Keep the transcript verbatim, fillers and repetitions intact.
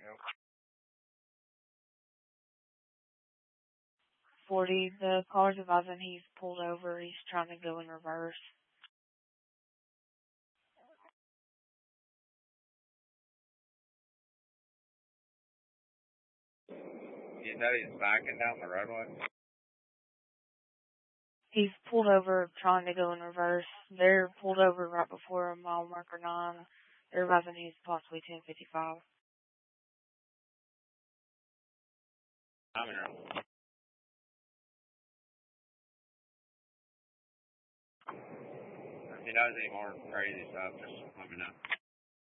forty, the car's advising he's pulled over. He's trying to go in reverse. You know he's backing down the roadway? He's pulled over trying to go in reverse. They're pulled over right before mile marker nine. They're advising he's possibly ten fifty-five. I'm in. If he does any more crazy stuff, just let me know.